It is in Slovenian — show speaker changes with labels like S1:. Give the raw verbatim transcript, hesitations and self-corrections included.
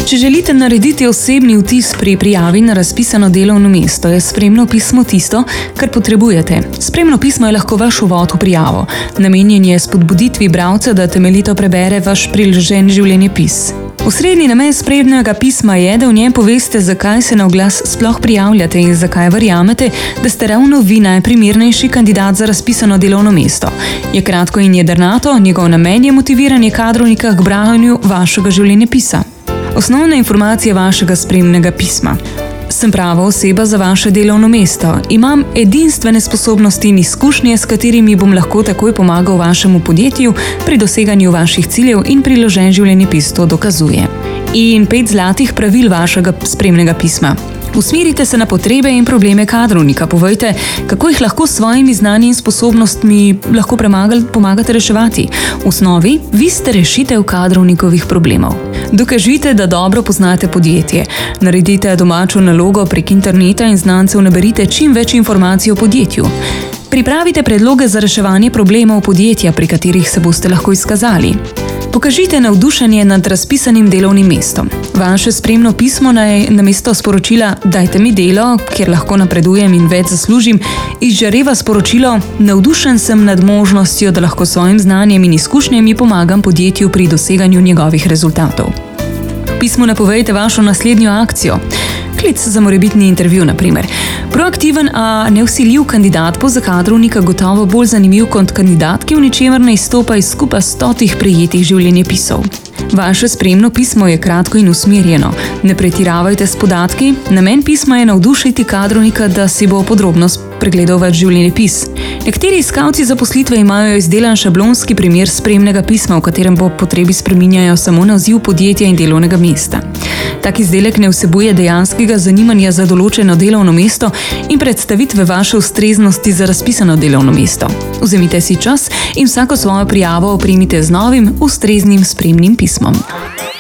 S1: Če želite narediti osebni vtis pri prijavi na razpisano delovno mesto, je spremno pismo tisto, kar potrebujete. Spremno pismo je lahko vaš uvod v prijavo. Namenjen je spodbuditvi bralca, da temeljito prebere vaš priloženi življenjepis. Osrednji namen spremnega pisma je, da v njem poveste, zakaj se na oglas sploh prijavljate in zakaj verjamete, da ste ravno vi najprimernejši kandidat za razpisano delovno mesto. Je kratko in jedrnato, njegov namen je motiviranje kadrovnika k branju vašega življenjepisa. Osnovna informacija vašega spremnega pisma. Sem prava oseba za vaše delovno mesto. Imam edinstvene sposobnosti in izkušnje, s katerimi bom lahko takoj pomagal vašemu podjetju pri doseganju vaših ciljev in priložen življenjepis to dokazuje. In pet zlatih pravil vašega spremnega pisma. Usmerite se na potrebe in probleme kadrovnika. Povejte, kako jih lahko s svojimi znanji in sposobnostmi lahko premagali, pomagate reševati. V osnovi, vi ste rešitev kadrovnikovih problemov. Dokažite, da dobro poznate podjetje. Naredite domačo nalogo prek interneta in znancev naberite čim več informacij o podjetju. Pripravite predloge za reševanje problemov podjetja, pri katerih se boste lahko izkazali. Pokažite navdušenje nad razpisanim delovnim mestom. Vaše spremno pismo naj namesto sporočila "dajte mi delo, kjer lahko napredujem in več zaslužim", izžareva sporočilo "navdušen sem nad možnostjo, da lahko svojim znanjem in izkušnjami pomagam podjetju pri doseganju njegovih rezultatov". V pismu napovejte vašo naslednjo akcijo. Klic za morebitni intervju, na primer. Proaktiven, a nevsiljiv kandidat bo za kadrovnika gotovo bolj zanimiv kot kandidat, ki v ničemer ne izstopa iz skupa stotih prejetih življenjepisov. Vaše spremno pismo je kratko in usmerjeno. Ne pretiravajte s podatki. Namen pisma je navdušiti kadrovnika, da si bo podrobno pregledal vaš življenjepis. Nekateri iskalci zaposlitve imajo izdelan šablonski primer spremnega pisma, v katerem po potrebi spreminjajo samo naziv podjetja in delovnega mesta. Tak izdelek ne vsebuje dejanskega zanimanja za določeno delovno mesto in predstavitve vaše ustreznosti za razpisano delovno mesto. Vzemite si čas in vsako svojo prijavo opremite z novim, ustreznim spremnim pismom.